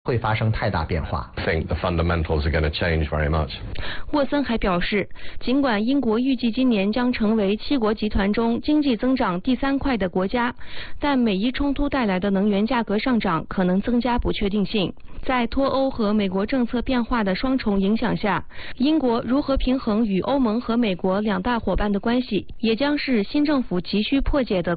会发生太大变化。 沃森还表示，尽管英国预计今年将成为7国集团中经济增长第3快的国家，但美伊冲突带来的能源价格上涨可能增加不确定性。在脱欧和美国政策变化的双重影响下，英国如何平衡与欧盟和美国2大伙伴的关系，也将是新政府急需破解的